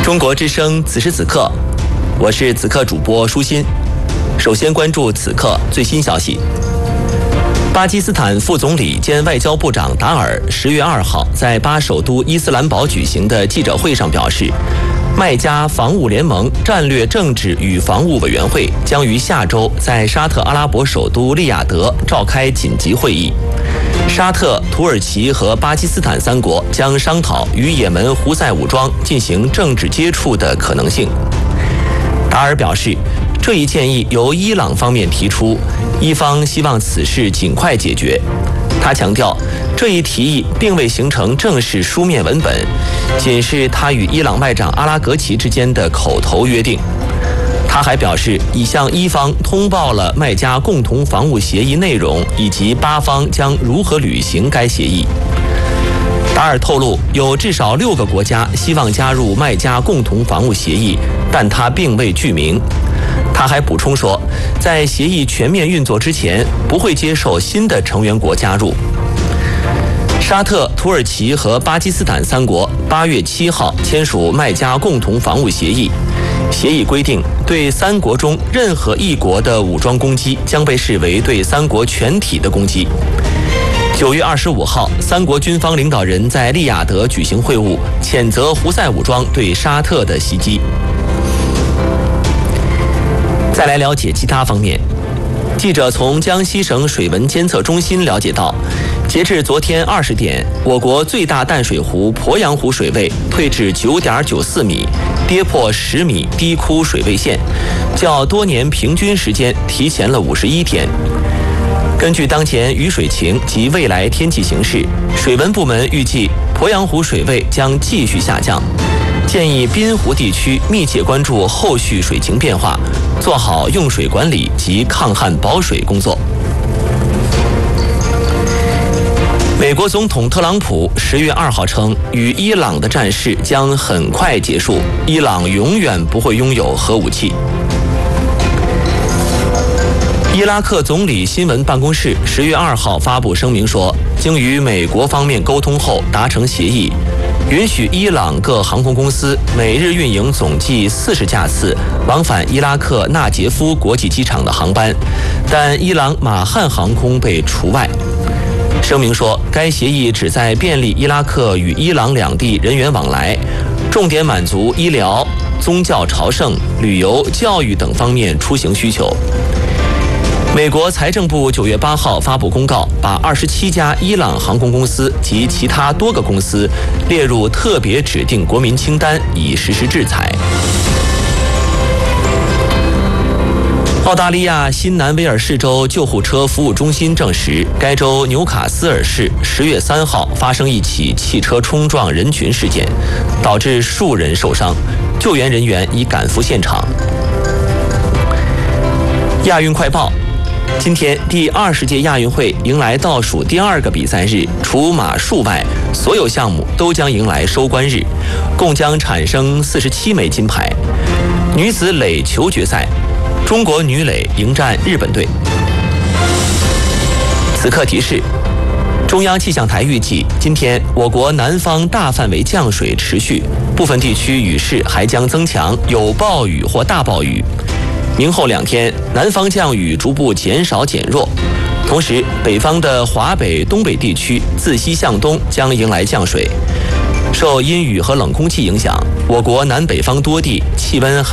中国之声此时此刻，我是此刻主播舒心。首先关注此刻最新消息。巴基斯坦副总理兼外交部长达尔10月2号在巴首都伊斯兰堡举行的记者会上表示，麦加防务联盟战略政治与防务委员会将于下周在沙特阿拉伯首都利雅得召开紧急会议。沙特、土耳其和巴基斯坦三国将商讨与也门胡塞武装进行政治接触的可能性。达尔表示，这一建议由伊朗方面提出，伊方希望此事尽快解决。他强调，这一提议并未形成正式书面文本，仅是他与伊朗外长阿拉格齐之间的口头约定。他还表示，已向伊方通报了麦加共同防务协议内容，以及巴方将如何履行该协议。达尔透露，有至少6个国家希望加入麦加共同防务协议，但他并未具名。他还补充说，在协议全面运作之前，不会接受新的成员国加入。沙特、土耳其和巴基斯坦三国8月7号签署麦加共同防务协议。协议规定，对三国中任何一国的武装攻击将被视为对三国全体的攻击。9月25号，三国军方领导人在利雅得举行会晤，谴责胡塞武装对沙特的袭击。再来了解其他方面。记者从江西省水文监测中心了解到，截至昨天20点，我国最大淡水湖鄱阳湖水位退至9.94米，跌破10米低枯水位线，较多年平均时间提前了51天。根据当前雨水情及未来天气形势，水文部门预计鄱阳湖水位将继续下降，建议滨湖地区密切关注后续水情变化，做好用水管理及抗旱保水工作。美国总统特朗普10月2号称，与伊朗的战事将很快结束，伊朗永远不会拥有核武器。伊拉克总理新闻办公室10月2号发布声明说，经与美国方面沟通后达成协议，允许伊朗各航空公司每日运营总计40架次往返伊拉克纳杰夫国际机场的航班，但伊朗马汉航空被除外。声明说，该协议旨在便利伊拉克与伊朗两地人员往来，重点满足医疗、宗教朝圣、旅游、教育等方面出行需求。美国财政部9月8号发布公告，把27家伊朗航空公司及其他多个公司列入特别指定国民清单，以实施制裁。澳大利亚新南威尔士州救护车服务中心证实，该州纽卡斯尔市10月3号发生一起汽车冲撞人群事件，导致数人受伤，救援人员已赶赴现场。亚运快报。今天第20届亚运会迎来倒数第2个比赛日，除马术外，所有项目都将迎来收官日，共将产生47枚金牌。女子垒球决赛，中国女垒迎战日本队。此刻提示，中央气象台预计，今天我国南方大范围降水持续，部分地区雨势还将增强，有暴雨或大暴雨。明后2天，南方降雨逐步减少减弱，同时北方的华北、东北地区自西向东将迎来降水。受阴雨和冷空气影响，我国南北方多地气温